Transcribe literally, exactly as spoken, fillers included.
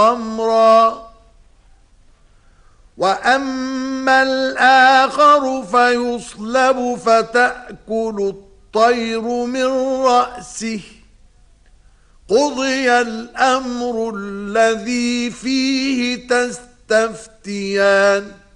أمرا وأما الآخر فيصلب فتأكل الطير من رأسه قضي الأمر الذي فيه تستفتيان